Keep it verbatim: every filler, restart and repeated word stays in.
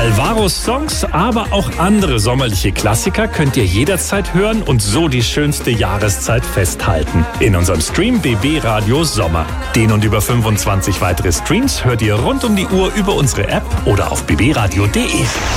Alvaros Songs, aber auch andere sommerliche Klassiker könnt ihr jederzeit hören und so die schönste Jahreszeit festhalten. In unserem Stream B B Radio Sommer. Den und über fünfundzwanzig weitere Streams hört ihr rund um die Uhr über unsere App oder auf b b radio punkt d e.